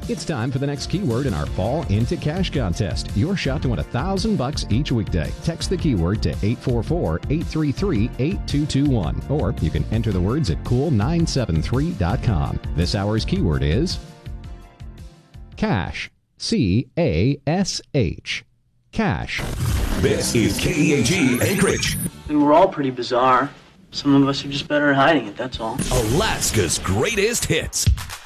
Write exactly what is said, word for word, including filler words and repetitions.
It's time for the next keyword in our Fall Into Cash contest. Your shot to win a thousand bucks each weekday. Text the keyword to eight four four, eight three three, eight two two one, or you can enter the words at cool nine seven three dot com. This hour's keyword is cash. C A S H. Cash. This is K E A G Anchorage. We were all pretty bizarre. Some of us are just better at hiding it, that's all. Alaska's greatest hits.